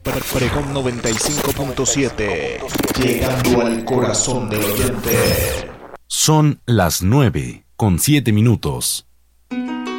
Precom 95.7, llegando al corazón del oyente. Son las 9:07.